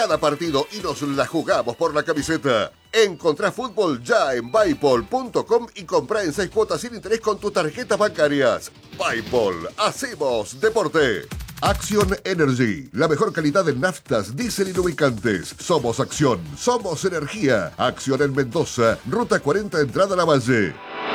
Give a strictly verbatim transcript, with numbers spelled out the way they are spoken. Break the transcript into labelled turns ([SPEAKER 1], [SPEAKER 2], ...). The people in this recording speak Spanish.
[SPEAKER 1] cada partido y nos la jugamos por la camiseta. Encontrá fútbol ya en Bipol punto com y comprá en seis cuotas sin interés con tus tarjetas bancarias. Bipol, hacemos deporte. Action Energy, la mejor calidad en naftas, diésel y lubricantes. Somos Acción, somos energía. Acción en Mendoza, Ruta cuarenta, entrada a la Valle.